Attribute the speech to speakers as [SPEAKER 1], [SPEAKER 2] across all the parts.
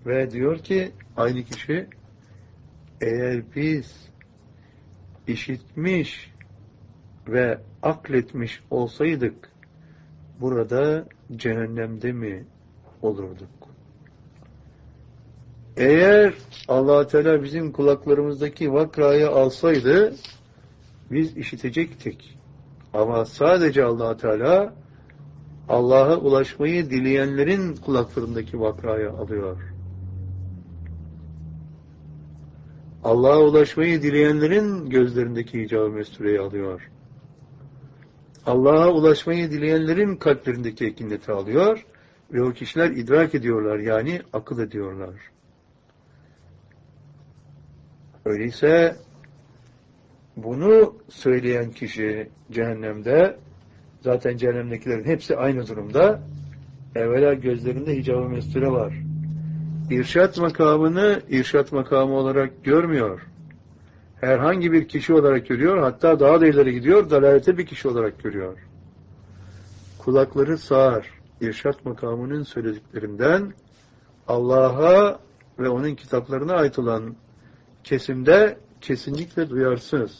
[SPEAKER 1] Ve diyor ki aynı kişi, eğer biz işitmiş ve akletmiş olsaydık burada cehennemde mi olurduk? Eğer Allah Teala bizim kulaklarımızdaki vakrayı alsaydı biz işitecektik. Ama sadece Allah Teala Allah'a ulaşmayı dileyenlerin kulaklarındaki vakrayı alıyor. Allah'a ulaşmayı dileyenlerin gözlerindeki hicab-ı mestureyi alıyor. Allah'a ulaşmayı dileyenlerin kalplerindeki ekineti alıyor ve o kişiler idrak ediyorlar, yani akıl ediyorlar. Öyleyse bunu söyleyen kişi cehennemde, zaten cehennemdekilerin hepsi aynı durumda. Evvela gözlerinde hicab-ı mesture var. İrşat makamını irşat makamı olarak görmüyor. Herhangi bir kişi olarak görüyor, hatta daha da ileri gidiyor, dalalete bir kişi olarak görüyor. Kulakları sağır, irşat makamının söylediklerinden Allah'a ve onun kitaplarına ait olan kesimde kesinlikle duyarsız.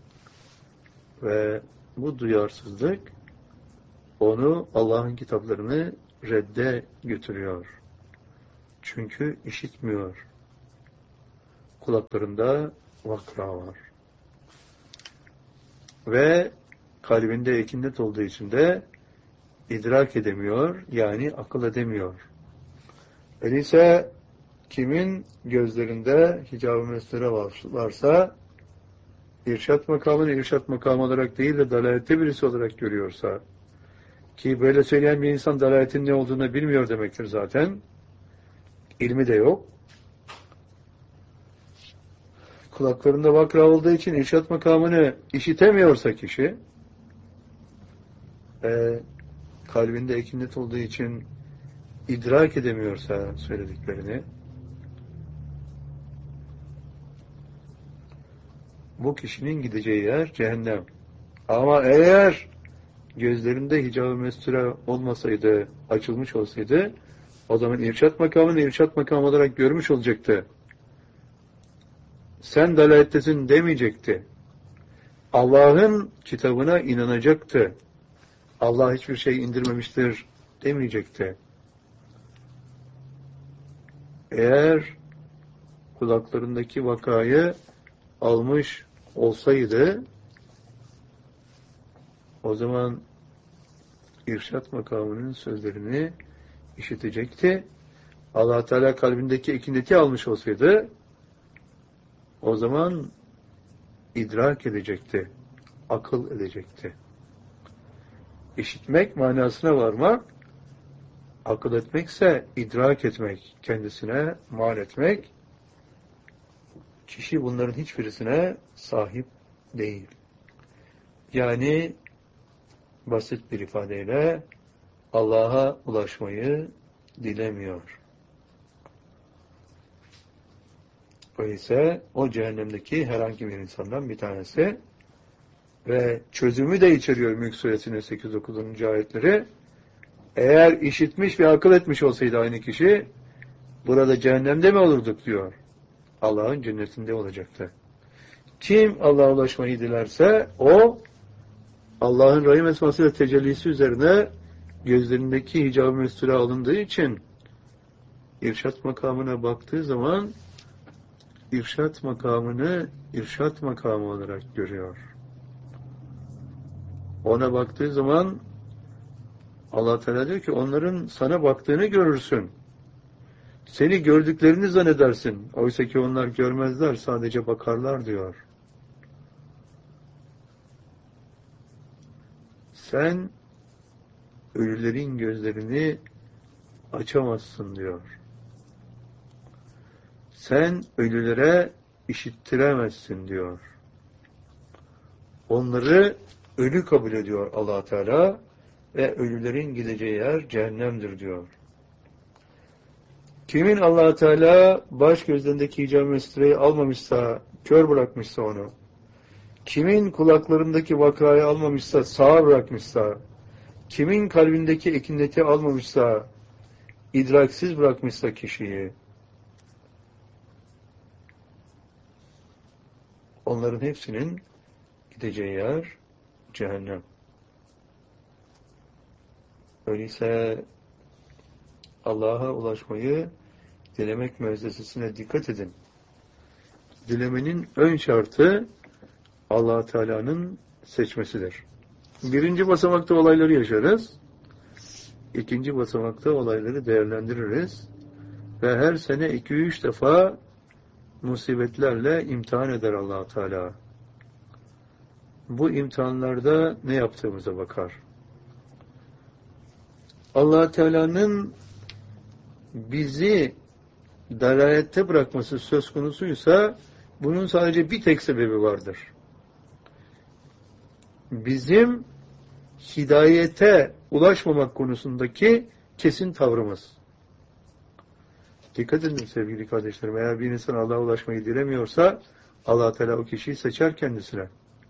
[SPEAKER 1] Ve bu duyarsızlık onu Allah'ın kitaplarını redde götürüyor. Çünkü işitmiyor. Kulaklarında vakra var. Ve kalbinde ekinnet olduğu için de idrak edemiyor, yani akıl edemiyor. Öyleyse kimin gözlerinde hicab-ı mesture varsa, irşat makamını irşat makamı olarak değil de dalalette birisi olarak görüyorsa, ki böyle söyleyen bir insan dalaletin ne olduğunu bilmiyor demektir zaten, ilmi de yok. Kulaklarında vakra olduğu için irşat makamını işitemiyorsa kişi, kalbinde ekinnet olduğu için idrak edemiyorsa söylediklerini, bu kişinin gideceği yer cehennem. Ama eğer gözlerinde hicab-ı mesture olmasaydı, açılmış olsaydı, o zaman irşat makamını irşat makamı olarak görmüş olacaktı. Sen dalalettesin demeyecekti. Allah'ın kitabına inanacaktı. Allah hiçbir şey indirmemiştir demeyecekti. Eğer kulaklarındaki vakayı almış olsaydı, o zaman irşat makamının sözlerini işitecekti. Allah Teala kalbindeki ekineti almış olsaydı, o zaman idrak edecekti, akıl edecekti. İşitmek manasına varmak, akıl etmekse idrak etmek, kendisine mal etmek. Kişi bunların hiçbirisine sahip değil. Yani basit bir ifadeyle Allah'a ulaşmayı dilemiyor. Öyleyse o cehennemdeki herhangi bir insandan bir tanesi ve çözümü de içeriyor Mülk Suresinin 8-9. ayetleri. Eğer işitmiş ve akıl etmiş olsaydı aynı kişi, burada cehennemde mi olurduk diyor. Allah'ın cennetinde olacaktı. Kim Allah'a ulaşmayı dilerse o, Allah'ın rahim esması ve tecellisi üzerine gözlerindeki hicab-ı mesture alındığı için irşat makamına baktığı zaman irşat makamını irşat makamı olarak görüyor. Ona baktığı zaman Allah Teala diyor ki onların sana baktığını görürsün. Seni gördüklerini zannedersin. Oysa ki onlar görmezler, sadece bakarlar diyor. Sen ölülerin gözlerini açamazsın diyor. Sen ölülere işittiremezsin diyor. Onları ölü kabul ediyor Allah Teala ve ölülerin gideceği yer cehennemdir diyor. Kimin Allah Teala baş gözlerindeki hicab-ı mestureyi almamışsa, kör bırakmışsa onu, kimin kulaklarındaki vakrayı almamışsa, sağır bırakmışsa, kimin kalbindeki ekineti almamışsa, idraksiz bırakmışsa kişiyi, onların hepsinin gideceği yer cehennem. Öyleyse Allah'a ulaşmayı dilemek müessesesine dikkat edin. Dilemenin ön şartı Allah Teala'nın seçmesidir. Birinci basamakta olayları yaşarız. İkinci basamakta olayları değerlendiririz. Ve her sene 2-3 defa musibetlerle imtihan eder Allah Teala. Bu imtihanlarda ne yaptığımıza bakar. Allah Teala'nın bizi dalalette bırakması söz konusuysa bunun sadece bir tek sebebi vardır. Bizim hidayete ulaşmamak konusundaki kesin tavrımız. Dikkat edin sevgili kardeşlerim. Eğer bir insan Allah'a ulaşmayı dilemiyorsa Allah Teala o kişiyi seçer kendisine.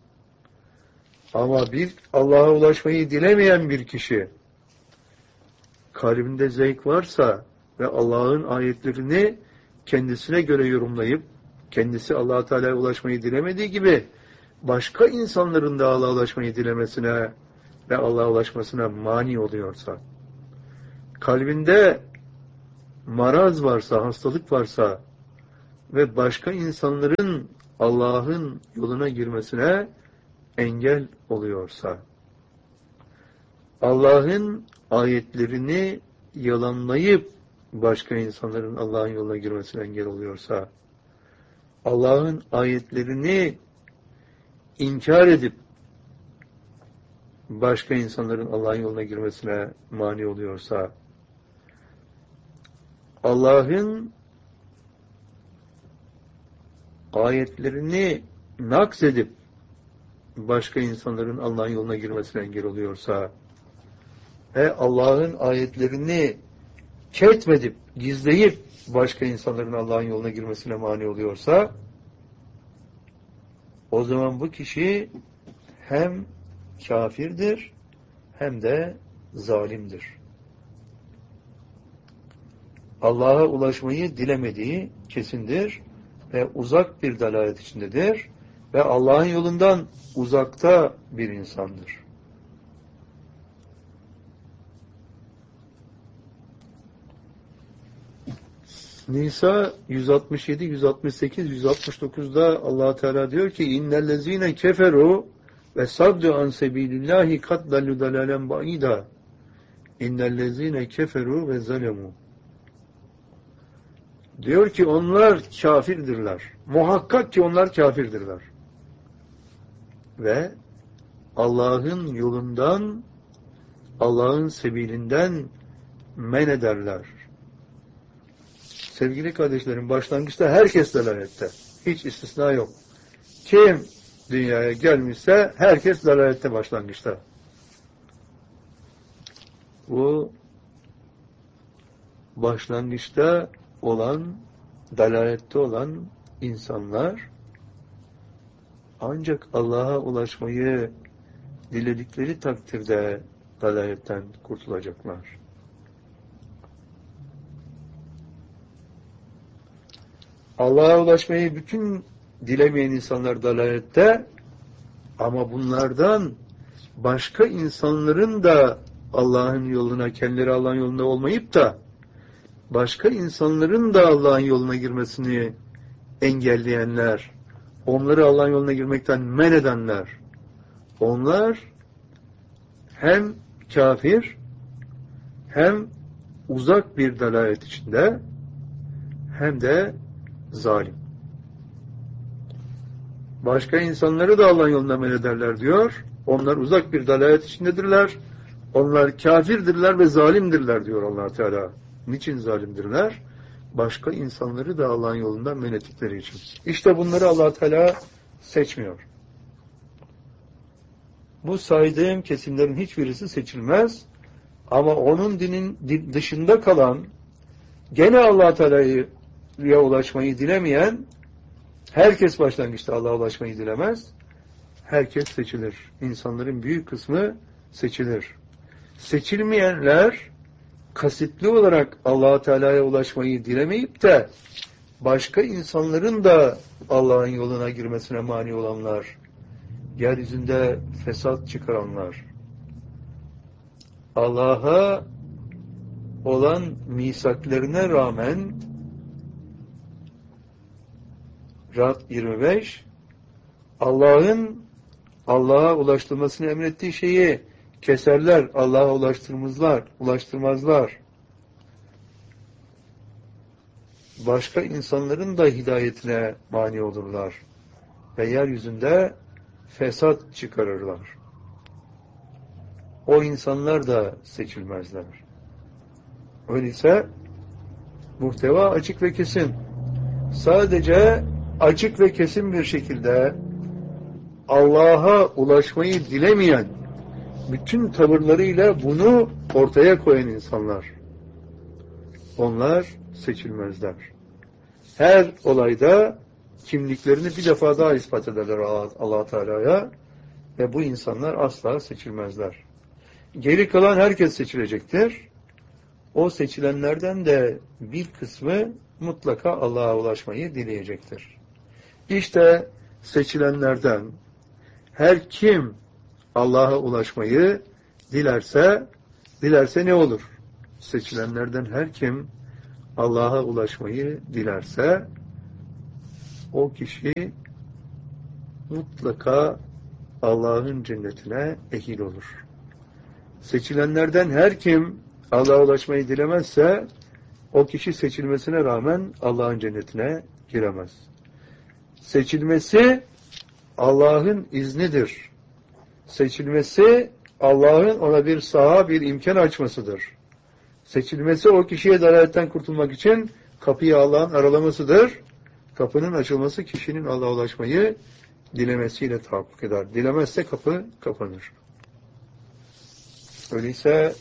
[SPEAKER 1] Ama bir Allah'a ulaşmayı dilemeyen bir kişi kalbinde zevk varsa ve Allah'ın ayetlerini kendisine göre yorumlayıp kendisi Allah Teala'ya ulaşmayı dilemediği gibi başka insanların da Allah'a ulaşmayı dilemesine ve Allah'a ulaşmasına mani oluyorsa, kalbinde maraz varsa, hastalık varsa ve başka insanların Allah'ın yoluna girmesine engel oluyorsa, Allah'ın ayetlerini yalanlayıp başka insanların Allah'ın yoluna girmesine engel oluyorsa, Allah'ın ayetlerini inkar edip başka insanların Allah'ın yoluna girmesine mani oluyorsa, Allah'ın ayetlerini naks edip başka insanların Allah'ın yoluna girmesine engel oluyorsa ve Allah'ın ayetlerini ketmedip, gizleyip başka insanların Allah'ın yoluna girmesine mani oluyorsa o zaman bu kişi hem kafirdir hem de zalimdir. Allah'a ulaşmayı dilemediği kesindir ve uzak bir dalalet içindedir ve Allah'ın yolundan uzakta bir insandır. Nisa 167, 168, 169'da Allah Teala diyor ki innellezine keferu ve saddu an sebilillahi kad dallu dalalen ba'ida innellezine keferu ve zalemu. Diyor ki onlar kafirdirler. Muhakkak ki onlar kafirdirler. Ve Allah'ın yolundan, Allah'ın sebilinden men ederler. Sevgili kardeşlerim, başlangıçta herkes dalalette. Hiç istisna yok. Kim dünyaya gelmişse herkes dalalette başlangıçta. Bu başlangıçta olan, dalalette olan insanlar ancak Allah'a ulaşmayı diledikleri takdirde dalaletten kurtulacaklar. Allah'a ulaşmayı bütün dilemeyen insanlar dalalette ama bunlardan başka insanların da Allah'ın yoluna, kendileri Allah'ın yolunda olmayıp da başka insanların da Allah'ın yoluna girmesini engelleyenler, onları Allah'ın yoluna girmekten men edenler, onlar hem kafir hem uzak bir dalalet içinde hem de zalim. Başka insanları da Allah'ın yoluna men ederler diyor. Onlar uzak bir dalalet içindedirler. Onlar kafirdirler ve zalimdirler diyor Allah Teala. Niçin zalimdirler? Başka insanları da Allah'ın yolundan men ettikleri için. İşte bunları Allah Teala seçmiyor. Bu saydığım kesimlerin hiçbirisi seçilmez. Ama onun dinin dışında kalan, gene Allah Teala'ya ulaşmayı dilemeyen, herkes başlangıçta Allah'a ulaşmayı dilemez. Herkes seçilir. İnsanların büyük kısmı seçilir. Seçilmeyenler kasıtlı olarak Allah Teala'ya ulaşmayı dilemeyip de başka insanların da Allah'ın yoluna girmesine mani olanlar, yeryüzünde fesat çıkaranlar, Allah'a olan misaklarına rağmen Ra'd 25 Allah'a ulaştırmasını emrettiği şeyi keserler, Allah'a ulaştırmazlar. Başka insanların da hidayetine mani olurlar ve yeryüzünde fesat çıkarırlar. O insanlar da seçilmezler. Öyleyse muhteva açık ve kesin. Sadece açık ve kesin bir şekilde Allah'a ulaşmayı dilemeyen, bütün tavırlarıyla bunu ortaya koyan insanlar, onlar seçilmezler. Her olayda kimliklerini bir defa daha ispat ederler Allah Teala'ya ve bu insanlar asla seçilmezler. Geri kalan herkes seçilecektir. O seçilenlerden de bir kısmı mutlaka Allah'a ulaşmayı dileyecektir. İşte seçilenlerden her kim Allah'a ulaşmayı dilerse ne olur? Seçilenlerden her kim Allah'a ulaşmayı dilerse o kişi mutlaka Allah'ın cennetine ehil olur. Seçilenlerden her kim Allah'a ulaşmayı dilemezse o kişi seçilmesine rağmen Allah'ın cennetine giremez. Seçilmesi Allah'ın iznidir. Seçilmesi Allah'ın ona bir saha, bir imkan açmasıdır. Seçilmesi o kişiye dalaletten kurtulmak için kapıyı Allah'ın aralamasıdır. Kapının açılması kişinin Allah'a ulaşmayı dilemesiyle tahakkuk eder. Dilemezse kapı kapanır. Öyleyse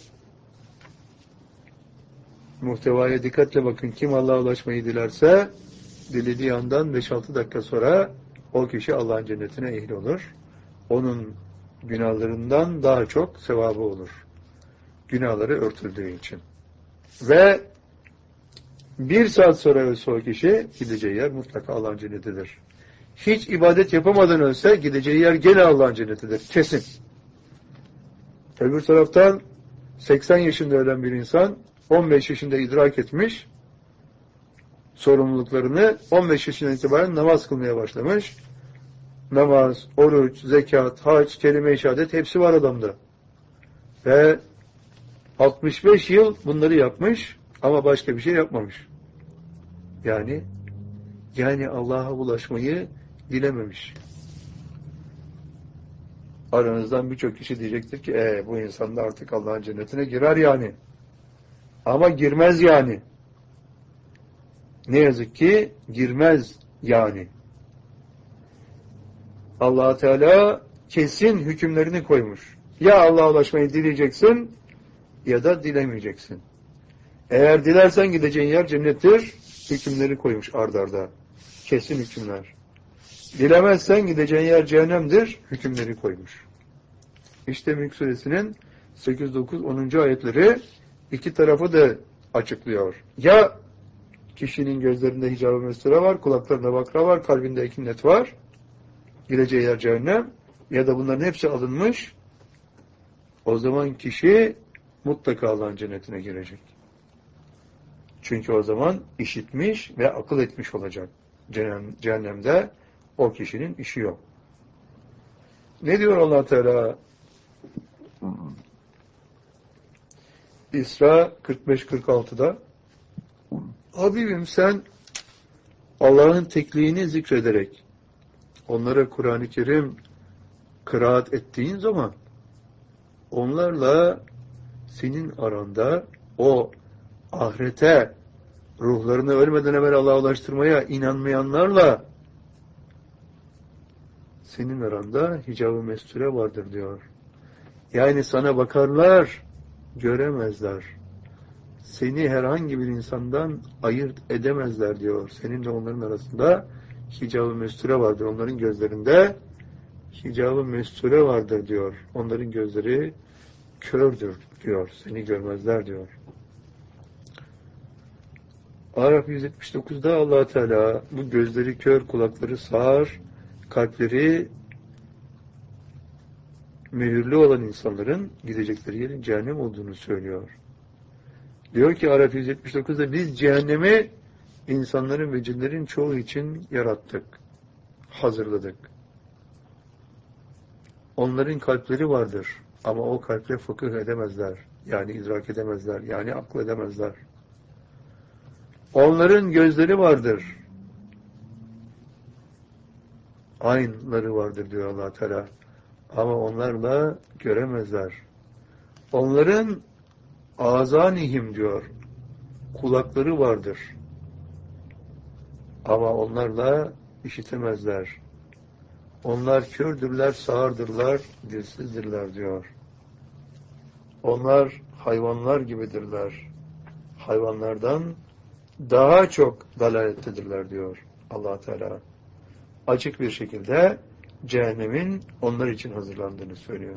[SPEAKER 1] muhtevaya dikkatle bakın. Kim Allah'a ulaşmayı dilerse dilediği andan 5-6 dakika sonra o kişi Allah'ın cennetine ehil olur. Onun günahlarından daha çok sevabı olur. Günahları örtüldüğü için. Ve 1 saat sonra ölse o kişi gideceği yer mutlaka Allah'ın cennetidir. Hiç ibadet yapamadan ölse gideceği yer gene Allah'ın cennetidir. Kesin. Öbür taraftan 80 yaşında ölen bir insan 15 yaşında idrak etmiş sorumluluklarını, 15 yaşından itibaren namaz kılmaya başlamış. Namaz, oruç, zekat, hac, kelime-i şehadet hepsi var adamda. Ve 65 yıl bunları yapmış ama başka bir şey yapmamış. Yani Allah'a ulaşmayı dilememiş. Aranızdan birçok kişi diyecektir ki bu insan da artık Allah'ın cennetine girer yani. Ama girmez yani. Ne yazık ki girmez yani. Allah Teala kesin hükümlerini koymuş. Ya Allah'a ulaşmayı dileyeceksin ya da dilemeyeceksin. Eğer dilersen gideceğin yer cennettir. Hükümleri koymuş ard arda. Kesin hükümler. Dilemezsen gideceğin yer cehennemdir. Hükümleri koymuş. İşte Mülk Suresinin 8, 9, 10. ayetleri iki tarafı da açıklıyor. Ya kişinin gözlerinde hicab-ı mesture var, kulaklarında bakra var, kalbinde ekinnet var. Gideceği yer cehennem. Ya da bunların hepsi alınmış. O zaman kişi mutlaka Allah'ın cennetine girecek. Çünkü o zaman işitmiş ve akıl etmiş olacak. Cehennemde o kişinin işi yok. Ne diyor Allah Teala? İsra 45-46'da Habibim sen Allah'ın tekliğini zikrederek onlara Kur'an-ı Kerim kıraat ettiğin zaman onlarla senin aranda o ahirete ruhlarını ölmeden evvel Allah'a ulaştırmaya inanmayanlarla senin aranda hicab-ı mesture vardır diyor. Yani sana bakarlar, göremezler. Seni herhangi bir insandan ayırt edemezler diyor. Seninle onların arasında hicab-ı mesture vardır. Onların gözlerinde hicab-ı mesture vardır diyor. Onların gözleri kördür diyor. Seni görmezler diyor. Araf 179'da Allah Teala bu gözleri kör, kulakları sağır, kalpleri mühürlü olan insanların gidecekleri yerin cehennem olduğunu söylüyor. Diyor ki Araf 179'da biz cehennemi insanların ve cinlerin çoğu için yarattık, hazırladık. Onların kalpleri vardır ama o kalple fıkıh edemezler. Yani idrak edemezler, yani akıl edemezler. Onların gözleri vardır. Aynları vardır diyor Allah Teala. Ama onlarla göremezler. Onların azanihim diyor. Kulakları vardır. Ama onlarla işitemezler. Onlar kördürler, sağırdırlar, dilsizdirler diyor. Onlar hayvanlar gibidirler. Hayvanlardan daha çok dalalettedirler diyor Allah Teala. Açık bir şekilde cehennemin onlar için hazırlandığını söylüyor.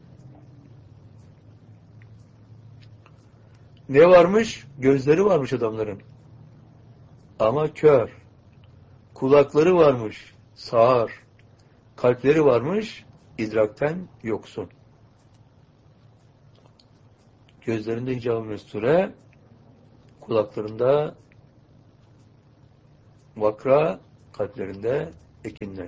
[SPEAKER 1] Ne varmış? Gözleri varmış adamların. Ama kör. Kulakları varmış. Sağır. Kalpleri varmış. İdrakten yoksun. Gözlerinde hicab-ı mesture, kulaklarında vakra, kalplerinde ekinnet.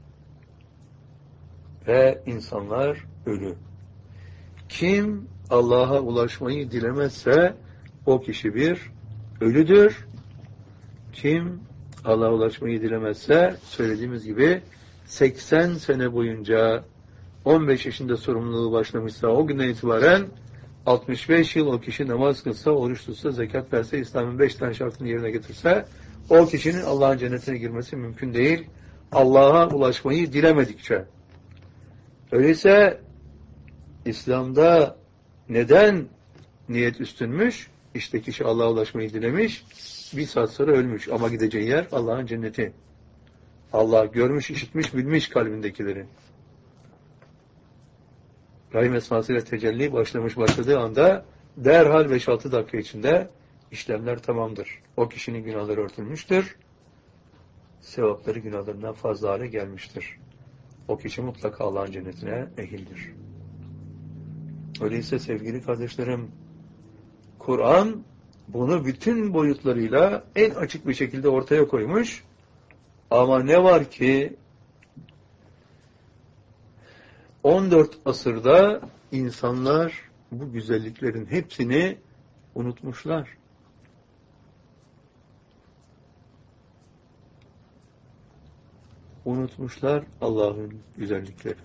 [SPEAKER 1] Ve insanlar ölü. Kim Allah'a ulaşmayı dilemezse o kişi bir ölüdür. Kim Allah'a ulaşmayı dilemezse söylediğimiz gibi 80 sene boyunca 15 yaşında sorumluluğu başlamışsa o günden itibaren 65 yıl o kişi namaz kılsa, oruç tutsa, zekat verse, İslam'ın 5 tane şartını yerine getirse o kişinin Allah'ın cennetine girmesi mümkün değil. Allah'a ulaşmayı dilemedikçe. Öyleyse İslam'da neden niyet üstünmüş? İşte kişi Allah'a ulaşmayı dilemiş, bir saat sonra ölmüş ama gideceği yer Allah'ın cenneti. Allah görmüş, işitmiş, bilmiş kalbindekileri. Rahim esmasıyla tecelli başladığı anda derhal 5-6 dakika içinde işlemler tamamdır. O kişinin günahları örtülmüştür. Sevapları günahlarından fazla hale gelmiştir. O kişi mutlaka Allah'ın cennetine ehildir. Öyleyse sevgili kardeşlerim, Kur'an bunu bütün boyutlarıyla en açık bir şekilde ortaya koymuş. Ama ne var ki 14 asırda insanlar bu güzelliklerin hepsini unutmuşlar. Unutmuşlar Allah'ın güzelliklerini.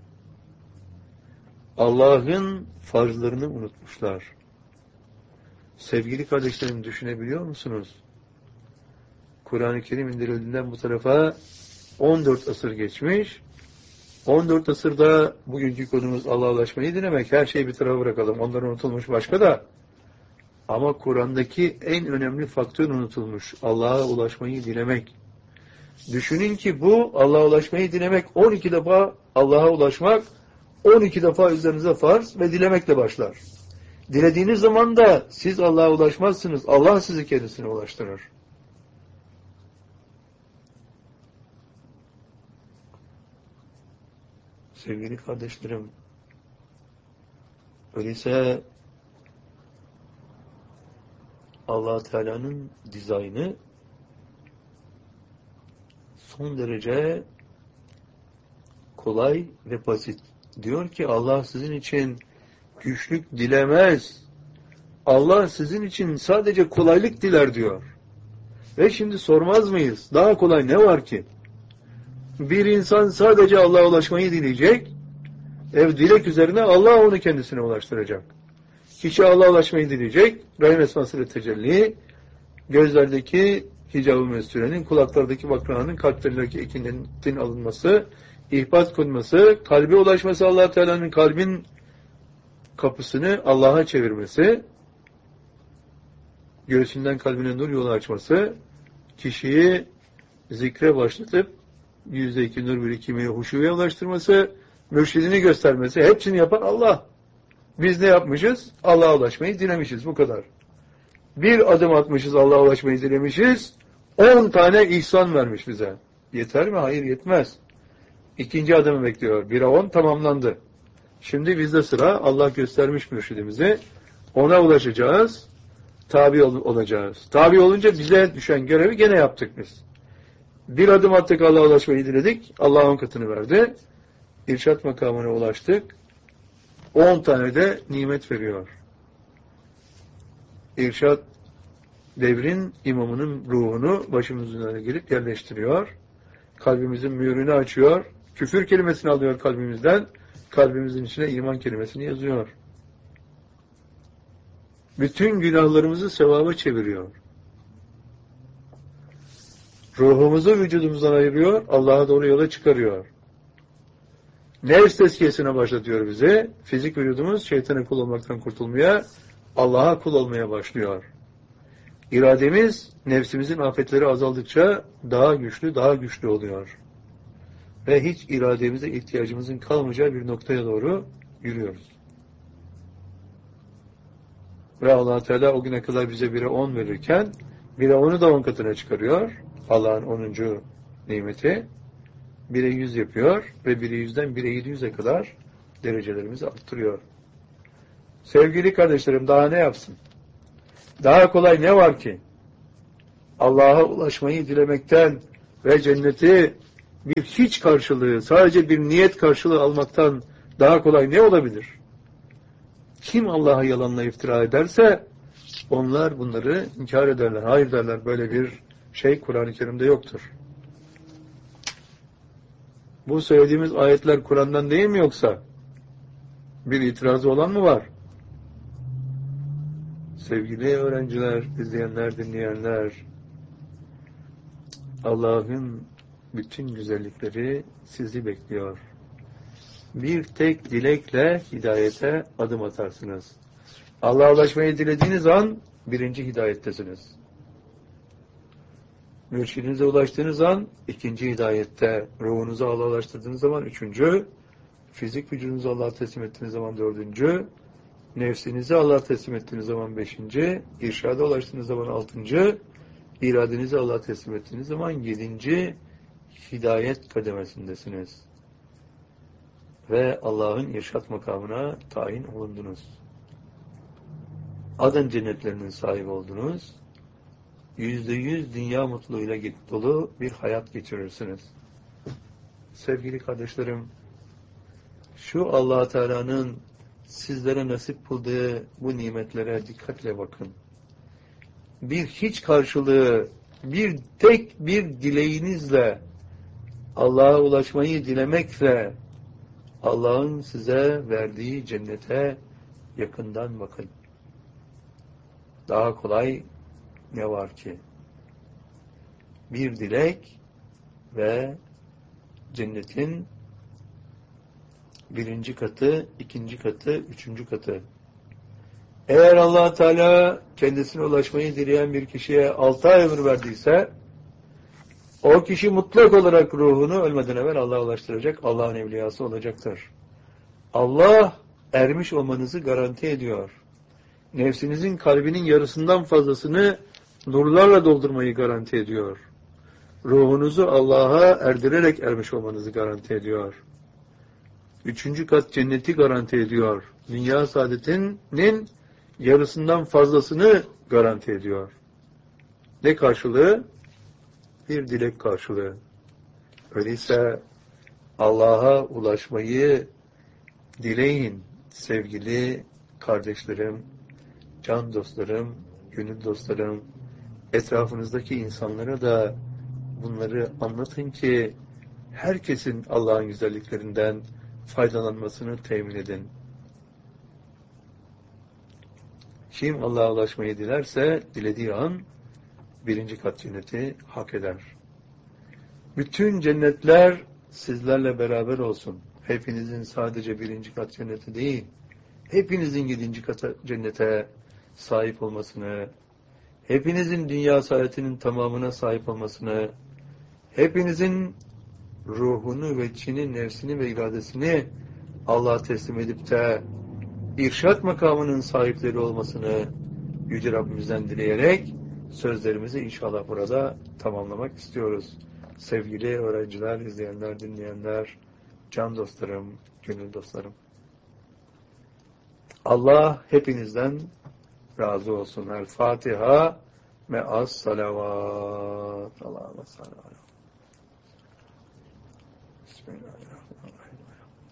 [SPEAKER 1] Allah'ın farzlarını unutmuşlar. Sevgili kardeşlerim, düşünebiliyor musunuz? Kur'an-ı Kerim indirildiğinden bu tarafa 14 asır geçmiş. 14 asırda bugünkü konumuz Allah'a ulaşmayı dilemek. Her şeyi bir tarafa bırakalım. Onlar unutulmuş başka da. Ama Kur'an'daki en önemli faktör unutulmuş. Allah'a ulaşmayı dilemek. Düşünün ki bu Allah'a ulaşmayı dilemek 12 defa Allah'a ulaşmak 12 defa üzerinize farz ve dilemekle başlar. Dilediğiniz zaman da siz Allah'a ulaşmazsınız. Allah sizi kendisine ulaştırır. Sevgili kardeşlerim, öyleyse Allah Teala'nın dizaynı son derece kolay ve basit. Diyor ki Allah sizin için güçlük dilemez. Allah sizin için sadece kolaylık diler diyor. Ve şimdi sormaz mıyız? Daha kolay ne var ki? Bir insan sadece Allah'a ulaşmayı dileyecek. Dilek üzerine Allah onu kendisine ulaştıracak. Kişi Allah'a ulaşmayı dileyecek. Rahim esmasıyla tecelli, gözlerdeki hicab-ı mesturenin, kulaklardaki vakranın, kalplerindeki ekinetin alınması, ihbat konması, kalbe ulaşması, Allah Teala'nın kalbin kapısını Allah'a çevirmesi, göğsünden kalbine nur yolu açması, kişiyi zikre başlatıp %2 nur birikimini huşuya ulaştırması, mürşidini göstermesi, hepsini yapan Allah. Biz ne yapmışız? Allah'a ulaşmayı dilemişiz. Bu kadar. Bir adım atmışız, Allah'a ulaşmayı dilemişiz. 10 tane ihsan vermiş bize. Yeter mi? Hayır, yetmez. İkinci adımı bekliyor. 1'e 10 tamamlandı. Şimdi bizde sıra, Allah göstermiş mürşidimizi. Ona ulaşacağız. Tabi olacağız. Tabi olunca bize düşen görevi gene yaptık biz. Bir adım attık, Allah'a ulaşmayı diledik. Allah 10 katını verdi. İrşat makamına ulaştık. 10 tane de nimet veriyor. İrşat devrin imamının ruhunu başımızın önüne gelip yerleştiriyor. Kalbimizin mühürünü açıyor. Küfür kelimesini alıyor kalbimizden. Kalbimizin içine iman kelimesini yazıyor. Bütün günahlarımızı sevaba çeviriyor. Ruhumuzu vücudumuzdan ayırıyor. Allah'a doğru yola çıkarıyor. Nefs tezkiyesine başlatıyor bizi. Fizik vücudumuz şeytana kul olmaktan kurtulmaya, Allah'a kul olmaya başlıyor. İrademiz nefsimizin afetleri azaldıkça daha güçlü oluyor. Ve hiç irademize ihtiyacımızın kalmayacağı bir noktaya doğru yürüyoruz. Ve Allah Teala o güne kadar bize 1'e 10 verirken 1'e 10'u da 10 katına çıkarıyor. Allah'ın 10. nimeti. 1'e 100 yapıyor ve 1'e 100'den 1'e 700'e kadar derecelerimizi arttırıyor. Sevgili kardeşlerim, daha ne yapsın? Daha kolay ne var ki? Allah'a ulaşmayı dilemekten ve cenneti bir hiç karşılığı, sadece bir niyet karşılığı almaktan daha kolay ne olabilir? Kim Allah'a yalanla iftira ederse onlar bunları inkar ederler. Hayır derler, böyle bir şey Kur'an-ı Kerim'de yoktur. Bu söylediğimiz ayetler Kur'an'dan değil mi yoksa? Bir itirazı olan mı var? Sevgili öğrenciler, izleyenler, dinleyenler, Allah'ın bütün güzellikleri sizi bekliyor. Bir tek dilekle hidayete adım atarsınız. Allah'a ulaşmayı dilediğiniz an 1. hidayettesiniz. Mürşidinize ulaştığınız an 2. hidayette, ruhunuzu Allah'a ulaştırdığınız zaman 3. Fizik vücudunuzu Allah'a teslim ettiğiniz zaman 4. Nefsinizi Allah'a teslim ettiğiniz zaman 5. İrşada ulaştığınız zaman 6. İradenizi Allah'a teslim ettiğiniz zaman 7. hidayet kademesindesiniz. Ve Allah'ın irşat makamına tayin olundunuz. Aden cennetlerinin sahibi oldunuz. %100 dünya mutluluğuyla dolu bir hayat geçirirsiniz. Sevgili kardeşlerim, şu Allah Teala'nın sizlere nasip kıldığı bu nimetlere dikkatle bakın. Bir hiç karşılığı, bir tek bir dileğinizle, Allah'a ulaşmayı dilemekle, Allah'ın size verdiği cennete yakından bakın. Daha kolay ne var ki? Bir dilek ve cennetin 1. katı, 2. katı, 3. katı. Eğer Allah Teala kendisine ulaşmayı dileyen bir kişiye 6 ay ömür verdiyse, o kişi mutlak olarak ruhunu ölmeden evvel Allah'a ulaştıracak, Allah'ın evliyası olacaktır. Allah ermiş olmanızı garanti ediyor. Nefsinizin kalbinin yarısından fazlasını nurlarla doldurmayı garanti ediyor. Ruhunuzu Allah'a erdirerek ermiş olmanızı garanti ediyor. 3. kat cenneti garanti ediyor. Dünya saadetinin yarısından fazlasını garanti ediyor. Ne karşılığı? Bir dilek karşılığı. Öyleyse Allah'a ulaşmayı dileyin sevgili kardeşlerim, can dostlarım, gönül dostlarım, etrafınızdaki insanlara da bunları anlatın ki herkesin Allah'ın güzelliklerinden faydalanmasını temin edin. Kim Allah'a ulaşmayı dilerse dilediği an 1. kat cenneti hak eder. Bütün cennetler sizlerle beraber olsun. Hepinizin sadece 1. kat cenneti değil, hepinizin 7. kat cennete sahip olmasını, hepinizin dünya saadetinin tamamına sahip olmasını, hepinizin ruhunu ve içini, nefsini ve iradesini Allah'a teslim edip de irşat makamının sahipleri olmasını, Yüce Rabbimizden dileyerek sözlerimizi inşallah burada tamamlamak istiyoruz. Sevgili öğrenciler, izleyenler, dinleyenler, can dostlarım, gönül dostlarım. Allah hepinizden razı olsun. El Fatiha me'as salavat. Allah'a salavat. Bismillahirrahmanirrahim.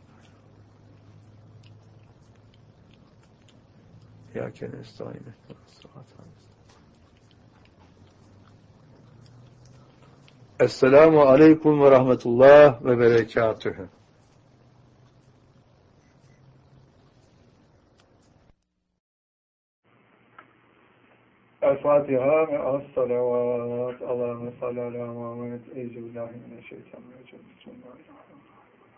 [SPEAKER 1] İyyâke nestaîn. Esselamu aleyküm ve rahmetullah ve berekatühü. El-Fatiha ve as-salavat. Allahümme salli ala Muhammed. Euzubillahimineşşeytanirracim. Bismillahirrahmanirrahim.